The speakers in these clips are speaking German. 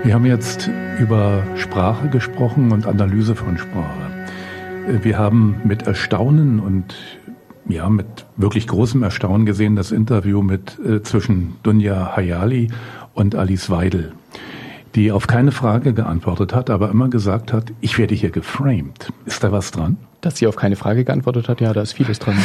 Wir haben jetzt über Sprache gesprochen und Analyse von Sprache. Wir haben mit Erstaunen und mit wirklich großem Erstaunen gesehen das Interview zwischen Dunja Hayali und Alice Weidel, die auf keine Frage geantwortet hat, aber immer gesagt hat, ich werde hier geframed. Ist da was dran? Dass sie auf keine Frage geantwortet hat, ja, da ist vieles dran.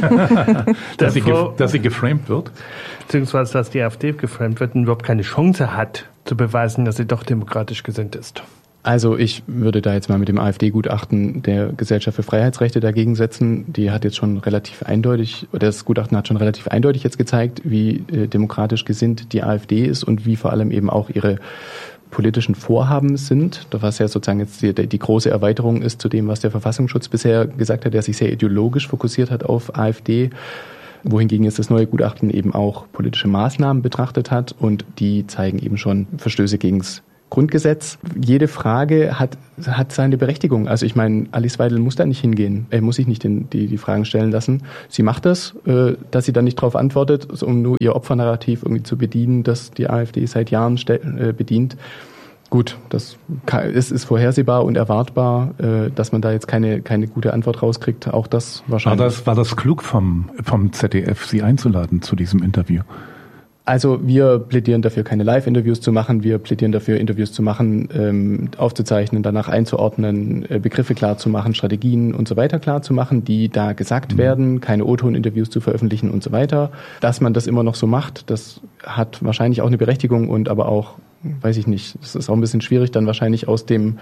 dass sie geframed wird? Beziehungsweise, dass die AfD geframed wird und überhaupt keine Chance hat, zu beweisen, dass sie doch demokratisch gesinnt ist. Also ich würde da jetzt mal mit dem AfD-Gutachten der Gesellschaft für Freiheitsrechte dagegen setzen. Die hat jetzt schon relativ eindeutig, oder das Gutachten hat schon relativ eindeutig jetzt gezeigt, wie demokratisch gesinnt die AfD ist und wie vor allem eben auch ihre politischen Vorhaben sind, was ja sozusagen jetzt die große Erweiterung ist zu dem, was der Verfassungsschutz bisher gesagt hat, der sich sehr ideologisch fokussiert hat auf AfD, wohingegen jetzt das neue Gutachten eben auch politische Maßnahmen betrachtet hat und die zeigen eben schon Verstöße gegen das Grundgesetz. Jede Frage hat seine Berechtigung. Also ich meine, Alice Weidel muss da nicht hingehen. muss sich nicht die Fragen stellen lassen. Sie macht das, dass sie dann nicht darauf antwortet, um nur ihr Opfernarrativ irgendwie zu bedienen, das die AfD seit Jahren bedient. Gut, das ist vorhersehbar und erwartbar, dass man da jetzt keine gute Antwort rauskriegt. Auch das wahrscheinlich. War das klug vom ZDF, Sie einzuladen zu diesem Interview? Also wir plädieren dafür, keine Live-Interviews zu machen. Wir plädieren dafür, Interviews zu machen, aufzuzeichnen, danach einzuordnen, Begriffe klar zu machen, Strategien und so weiter klar zu machen, die da gesagt werden, keine O-Ton-Interviews zu veröffentlichen und so weiter. Dass man das immer noch so macht, das hat wahrscheinlich auch eine Berechtigung und aber auch, weiß ich nicht, es ist auch ein bisschen schwierig, dann wahrscheinlich aus der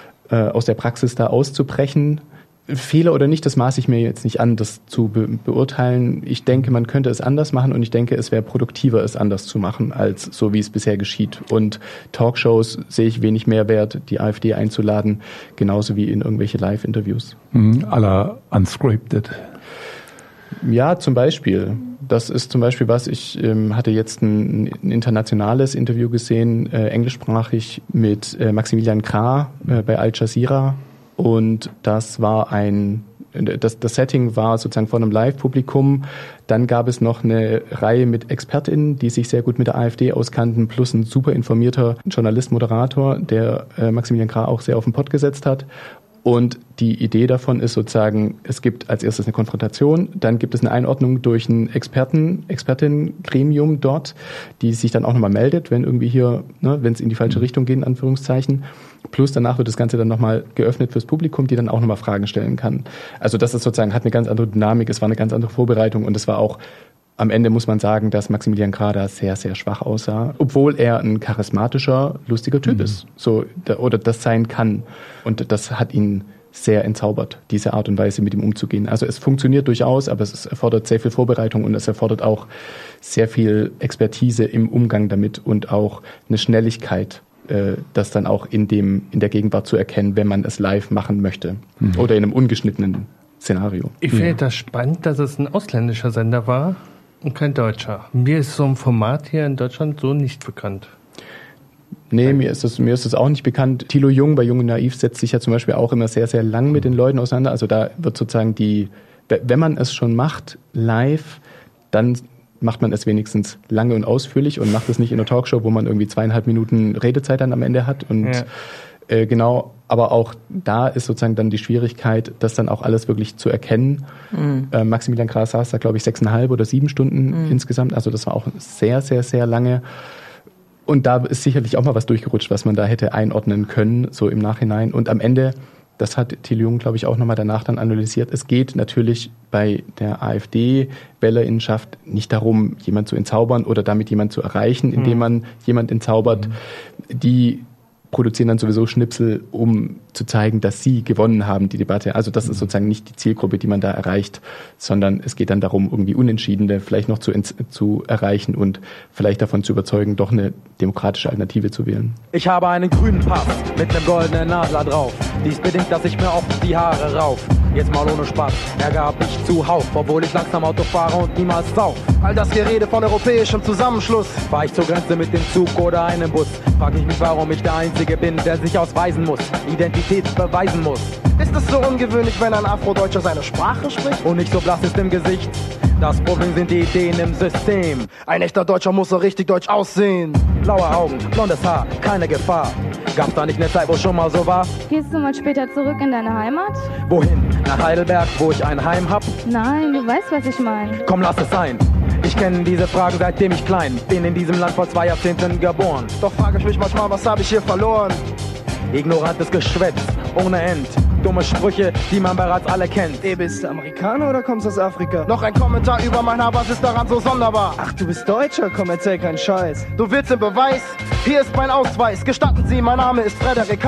Praxis da auszubrechen. Fehler oder nicht, das maße ich mir jetzt nicht an, das zu beurteilen. Ich denke, man könnte es anders machen und ich denke, es wäre produktiver, es anders zu machen, als so wie es bisher geschieht. Und Talkshows sehe ich wenig Mehrwert, die AfD einzuladen, genauso wie in irgendwelche Live-Interviews. À la Unscripted. Ja, zum Beispiel. Das ist zum Beispiel was, ich hatte jetzt ein internationales Interview gesehen, englischsprachig mit Maximilian Krah bei Al Jazeera. Und das war das Setting war sozusagen vor einem Live-Publikum. Dann gab es noch eine Reihe mit ExpertInnen, die sich sehr gut mit der AfD auskannten, plus ein super informierter Journalist, Moderator, der Maximilian Krah auch sehr auf den Pott gesetzt hat. Und die Idee davon ist sozusagen, es gibt als erstes eine Konfrontation, dann gibt es eine Einordnung durch ein Expertinnengremium dort, die sich dann auch nochmal meldet, wenn irgendwie hier, wenn es in die falsche Richtung geht, in Anführungszeichen. Plus danach wird das Ganze dann nochmal geöffnet fürs Publikum, die dann auch nochmal Fragen stellen kann. Also das ist sozusagen, hat eine ganz andere Dynamik, es war eine ganz andere Vorbereitung und es war auch, am Ende muss man sagen, dass Maximilian Krah da sehr, sehr schwach aussah, obwohl er ein charismatischer, lustiger Typ ist, oder das sein kann. Und das hat ihn sehr entzaubert, diese Art und Weise mit ihm umzugehen. Also es funktioniert durchaus, aber es erfordert sehr viel Vorbereitung und es erfordert auch sehr viel Expertise im Umgang damit und auch eine Schnelligkeit, das dann auch in der Gegenwart zu erkennen, wenn man es live machen möchte oder in einem ungeschnittenen Szenario. Ich finde das spannend, dass es ein ausländischer Sender war und kein deutscher. Mir ist so ein Format hier in Deutschland so nicht bekannt. Nee, mir ist es auch nicht bekannt. Thilo Jung bei Jung und Naiv setzt sich ja zum Beispiel auch immer sehr, sehr lang mit den Leuten auseinander. Also da wird sozusagen wenn man es schon macht, live, dann macht man es wenigstens lange und ausführlich und macht es nicht in einer Talkshow, wo man irgendwie 2,5 Minuten Redezeit dann am Ende hat. Und genau, aber auch da ist sozusagen dann die Schwierigkeit, das dann auch alles wirklich zu erkennen. Maximilian Krah saß da, glaube ich, 6,5 oder 7 Stunden insgesamt. Also das war auch sehr, sehr, sehr lange. Und da ist sicherlich auch mal was durchgerutscht, was man da hätte einordnen können, so im Nachhinein. Und am Ende, das hat Thilo Jung, glaube ich, auch nochmal danach dann analysiert, es geht natürlich bei der AfD-Wählerinnenschaft nicht darum, jemand zu entzaubern oder damit jemand zu erreichen, indem man jemand entzaubert. Die produzieren dann sowieso Schnipsel, um zu zeigen, dass sie gewonnen haben, die Debatte. Also das ist sozusagen nicht die Zielgruppe, die man da erreicht, sondern es geht dann darum, irgendwie Unentschiedene vielleicht noch zu erreichen und vielleicht davon zu überzeugen, doch eine demokratische Alternative zu wählen. Ich habe einen grünen Pass mit einem goldenen Adler drauf. Dies bedingt, dass ich mir oft die Haare rauf. Jetzt mal ohne Spaß, Ärger hab ich zuhauf, obwohl ich langsam Auto fahre und niemals sauf. All das Gerede von europäischem Zusammenschluss. Fahr ich zur Grenze mit dem Zug oder einem Bus, frag ich mich, warum ich der Einzige bin, der sich ausweisen muss, Identität beweisen muss. Ist es so ungewöhnlich, wenn ein Afrodeutscher seine Sprache spricht? Und nicht so blass ist im Gesicht. Das Problem sind die Ideen im System. Ein echter Deutscher muss so richtig deutsch aussehen. Blaue Augen, blondes Haar, keine Gefahr. Gab's da nicht eine Zeit, wo schon mal so war? Gehst du mal später zurück in deine Heimat? Wohin? Nach Heidelberg, wo ich ein Heim hab? Nein, du weißt, was ich meine. Komm, lass es sein. Ich kenne diese Fragen, seitdem ich klein bin, in diesem Land vor 2 Jahrzehnten geboren. Doch frage ich mich manchmal, was habe ich hier verloren? Ignorantes Geschwätz, ohne End. Dumme Sprüche, die man bereits alle kennt. Ey, bist du Amerikaner oder kommst aus Afrika? Noch ein Kommentar über mein Haar, was ist daran so sonderbar? Ach, du bist Deutscher, komm, erzähl keinen Scheiß. Du willst den Beweis? Hier ist mein Ausweis. Gestatten Sie, mein Name ist Frederik